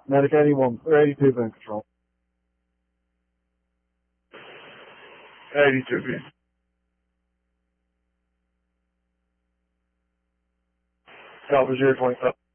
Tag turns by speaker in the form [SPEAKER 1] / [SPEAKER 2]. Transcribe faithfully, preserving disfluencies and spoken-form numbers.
[SPEAKER 1] Medic eighty-one, or eighty-two been control.
[SPEAKER 2] eighty-two B.
[SPEAKER 1] Alpha zero twenty-five.